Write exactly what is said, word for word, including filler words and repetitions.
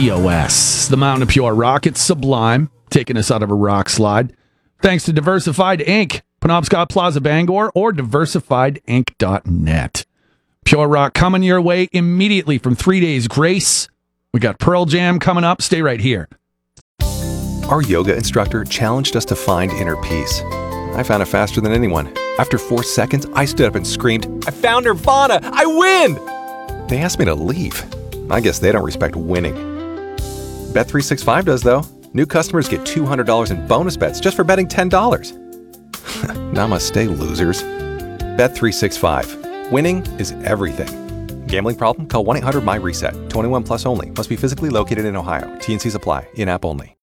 D O S. The Mountain of Pure Rock. It's sublime, taking us out of a rock slide. Thanks to Diversified Incorporated. Penobscot Plaza, Bangor, or diversified inc dot net. Pure Rock coming your way immediately from Three Days Grace. We got Pearl Jam coming up. Stay right here. Our yoga instructor challenged us to find inner peace. I found it faster than anyone. After four seconds, I stood up and screamed, "I found Nirvana! I win!" They asked me to leave. I guess they don't respect winning. Bet three sixty-five does, though. New customers get two hundred dollars in bonus bets just for betting ten dollars. Namaste, losers. Bet three sixty-five. Winning is everything. Gambling problem? Call one eight hundred M Y RESET. twenty-one plus only. Must be physically located in Ohio. T and Cs apply. In-app only.